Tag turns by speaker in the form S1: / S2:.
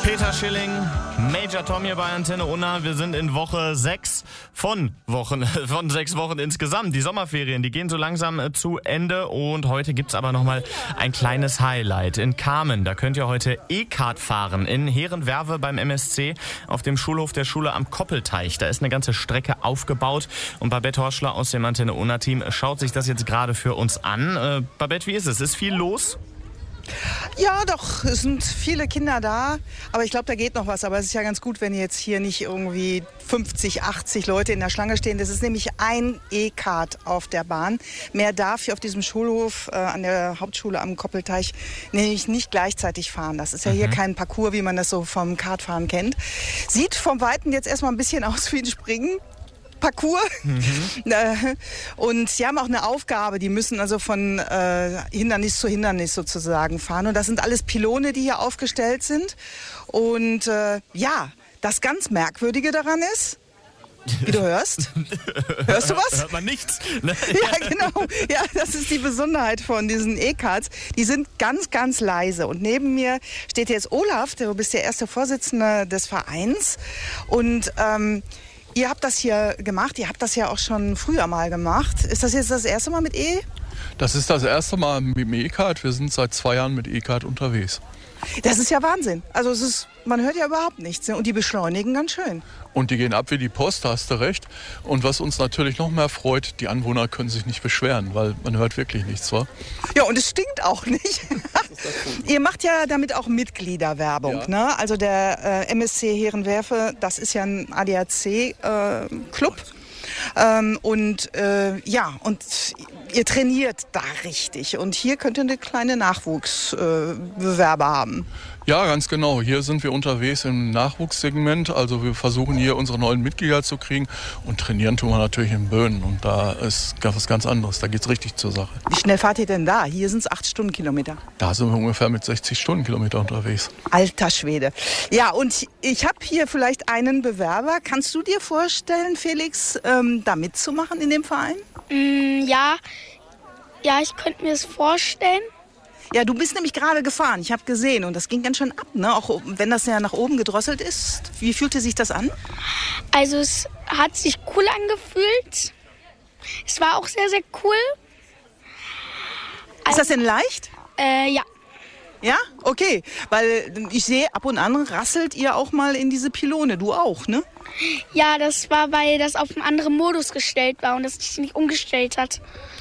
S1: Peter Schilling, Major Tom hier bei Antenne Unna. Wir sind in Woche 6 von 6 Wochen insgesamt. Die Sommerferien, die gehen so langsam zu Ende und heute gibt's aber nochmal ein kleines Highlight. In Kamen, da könnt ihr heute E-Kart fahren. In Herrenwerve beim MSC auf dem Schulhof der Schule am Koppelteich. Da ist eine ganze Strecke aufgebaut und Babette Horschler aus dem Antenne Unna Team schaut sich das jetzt gerade für uns an. Babette, wie ist es? Ist viel los?
S2: Ja, doch, es sind viele Kinder da, aber ich glaube, da geht noch was. Aber es ist ja ganz gut, wenn jetzt hier nicht irgendwie 50, 80 Leute in der Schlange stehen. Das ist nämlich ein E-Kart auf der Bahn. Mehr darf hier auf diesem Schulhof an der Hauptschule am Koppelteich nämlich nicht gleichzeitig fahren. Das ist ja hier kein Parcours, wie man das so vom Kartfahren kennt. Sieht vom Weiten jetzt erstmal ein bisschen aus wie ein Springen. Parcours. Und sie haben auch eine Aufgabe, die müssen also von Hindernis zu Hindernis sozusagen fahren. Und das sind alles Pylone, die hier aufgestellt sind. Und ja, das ganz Merkwürdige daran ist, wie du hörst. Hörst du was?
S1: Hört man nichts.
S2: Ja, genau. Ja, das ist die Besonderheit von diesen E-Karts. Die sind ganz, ganz leise. Und neben mir steht jetzt Olaf, du bist der erste Vorsitzende des Vereins. Und ihr habt das hier gemacht, ihr habt das ja auch schon früher mal gemacht. Ist das jetzt das erste Mal mit E?
S3: Das ist das erste Mal mit dem E-Kart. Wir sind seit 2 Jahren mit E-Kart unterwegs.
S2: Das ist ja Wahnsinn. Also man hört ja überhaupt nichts. Und die beschleunigen ganz schön.
S3: Und die gehen ab wie die Post, da hast du recht. Und was uns natürlich noch mehr freut, die Anwohner können sich nicht beschweren, weil man hört wirklich nichts, wa?
S2: Ja, und es stinkt auch nicht. Ihr macht ja damit auch Mitgliederwerbung, ja. Ne? Also der MSC Herrenwerve, das ist ja ein ADAC-Club. Und ihr trainiert da richtig. Und hier könnt ihr eine kleine Nachwuchsbewerber haben.
S3: Ja, ganz genau. Hier sind wir unterwegs im Nachwuchssegment. Also wir versuchen hier unsere neuen Mitglieder zu kriegen. Und trainieren tun wir natürlich in Böhnen. Und da ist was ganz anderes. Da geht's richtig zur Sache.
S2: Wie schnell fahrt ihr denn da? Hier sind es 8 Stundenkilometer.
S3: Da sind wir ungefähr mit 60 Stundenkilometer unterwegs.
S2: Alter Schwede. Ja, und ich habe hier vielleicht einen Bewerber. Kannst du dir vorstellen, Felix, da mitzumachen in dem Verein?
S4: Ja, ich könnte mir das vorstellen.
S2: Ja, du bist nämlich gerade gefahren. Ich habe gesehen und das ging ganz schön ab, ne? Auch wenn das ja nach oben gedrosselt ist. Wie fühlte sich das an?
S4: Also es hat sich cool angefühlt. Es war auch sehr, sehr cool.
S2: Ist das denn leicht?
S4: Ja.
S2: Ja? Okay. Weil ich sehe, ab und an rasselt ihr auch mal in diese Pylone. Du auch, ne?
S4: Ja, das war, weil das auf einen anderen Modus gestellt war und das sich nicht umgestellt hat.